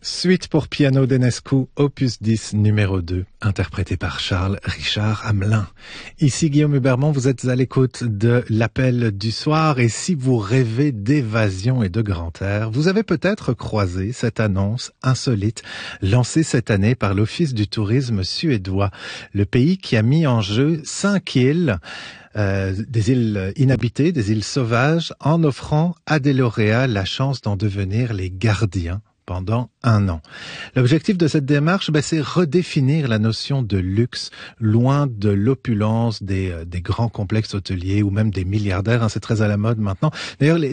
Suite pour piano d'Enescu, opus 10, numéro 2, interprété par Charles Richard Hamelin. Ici Guillaume Hubermont, vous êtes à l'écoute de l'appel du soir et si vous rêvez d'évasion et de grand air, vous avez peut-être croisé cette annonce insolite lancée cette année par l'Office du tourisme suédois, le pays qui a mis en jeu 5 îles, des îles inhabitées, des îles sauvages, en offrant à des lauréats la chance d'en devenir les gardiens pendant 1 an. L'objectif de cette démarche, c'est redéfinir la notion de luxe, loin de l'opulence des grands complexes hôteliers ou même des milliardaires. C'est très à la mode maintenant. D'ailleurs,